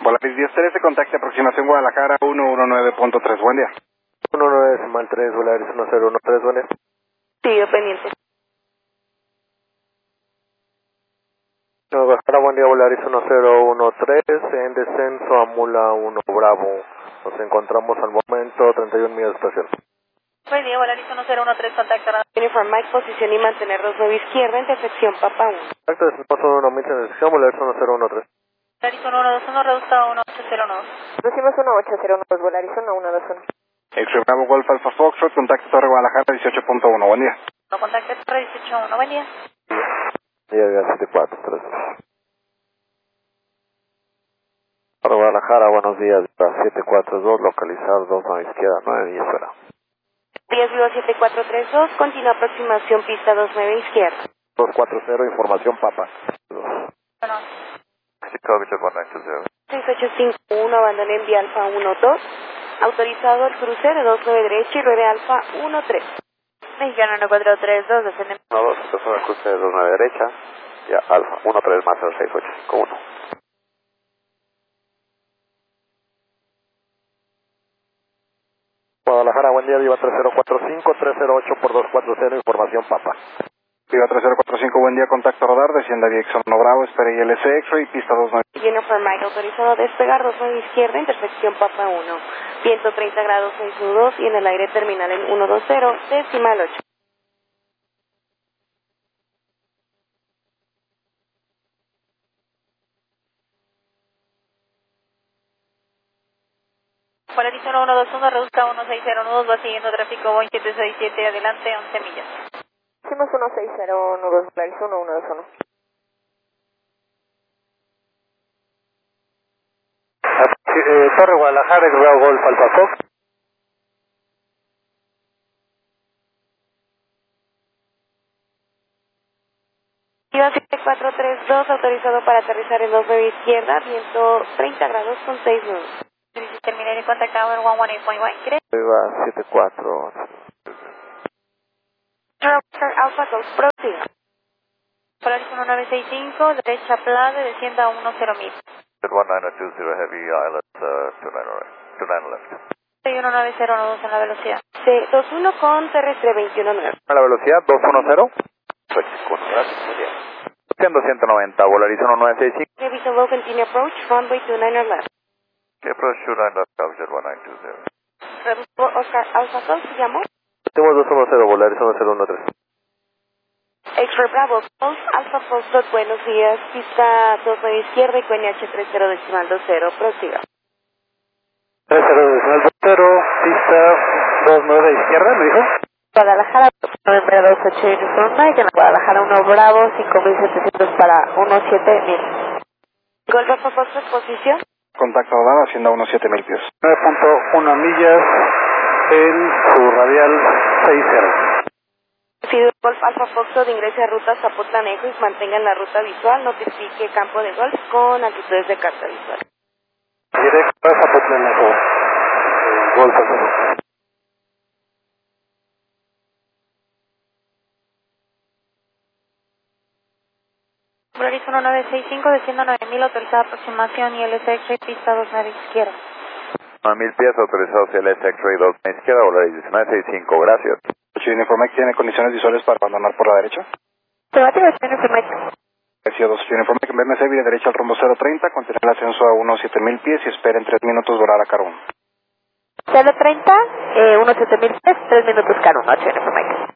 Volaris 1013, contacte aproximación Guadalajara 119.3, buen día. 19.3, Volaris 1013, buen día. Sí, yo pendiente. Guadalajara, buen día, Volaris 1013, en descenso a Mula 1 Bravo. Nos encontramos al momento 31 millas de estación. Buen día, Volaris 1013, contacto. Uniform Mike, posición y mantener 29 izquierda, intersección Papa 1. Contacto, descenso 1 millas de estación, Volaris 1013. Volaris 1121, reducta 1809. Decimos 1802, Volaris 1121. X-Ray Bravo Golf Alpha Foxtrot, contacto Torre Guadalajara 18.1, buen día. No, contacto Torre 18.1, buen día. Día 7432. Para Guadalajara, buenos días, 742, localizado 2 a la izquierda, 9 millas fuera. 10 Vivo 7432, continua aproximación pista 29 izquierda. 240, información Papa. Bueno. Chicago, 1920. 6851, abandonen vía Alfa 12. Autorizado el cruce de 29 derecha y ruede Alfa 13. Mexicano 1432, descenden. 1-2, persona el cruce de 29 derecha, ya Alfa, 1-3 más al 6851. Guadalajara, buen día, Viva 3045, 308 por 240, información Papa. Viva 3045, buen día, contacto radar, descienda vía Exxon Bravo, espere ILC X-Ray, pista 29. Uniform Mike, autorizado a despegar 29 izquierda, intersección Papa 1. Viento 30 grados 6 nudos y en el aire terminal en 120, decimal 8. Volaris 1121, reduzca 160 nudos, va siguiendo tráfico Boeing 767, adelante 11 millas. Hicimos 160 nudos, Volaris 1121. Torre Guadalajara, Bravo Golf Alpha Fox. Viva 7432, autorizado para aterrizar en 29 izquierda, viento 30 grados con 6 nudos. Terminar en contact tower 118.1. Viva 74. Alpha Golf, prosiga. Polaris 1965, derecha plana, descienda a 10.000. 1920 Heavy Island, 29 left. 1902 en la velocidad. C21 con terrestre 219. A la velocidad 210. Siendo 190, Volaris 1965. Heavy low, continue approach, runway 29 left. Approach 29 left, Alpha 1920. Reduzco Oscar Alpha Golf, llamó. Tenemos 210, Volaris 1013. X-Ray Bravo Golf, Alpha Foxtrot, buenos días. Pista 29 izquierda y QNH 30 decimal 20, prosiga. 30 decimal 20, pista 29 izquierda, ¿me dijo? Guadalajara, November 28 Uniform Mike, en Guadalajara 1 Bravo, 5700 para 17000. Golf Alpha Foxtrot, posición. Contacto radar, hacienda 17.000 pies. 9.1 millas en su radial 60. Si Golf Alpha Foxtrot ingrese a ruta Zapotlanejo y mantenga en la ruta visual, notifique campo de golf con altitudes de carta visual. Directo a Zapotlanejo, Golf Alpha Foxtrot. Volaris 1965, desciendo 9000, autorizada aproximación y LSX, pista 29 izquierda. 9.000 pies autorizados hacia el X-Ray 2 a izquierda, Volaris 1965, gracias. Uniform X tiene condiciones visuales para abandonar por la derecha. Tomate Uniform X. Decía 2, Uniform X en BMC, vía derecha al rumbo 030, continúa el ascenso a 17.000 pies y espera en 3 minutos volar a Carón. 030, 17.000 pies, 3 minutos Carón, 8 Uniform X.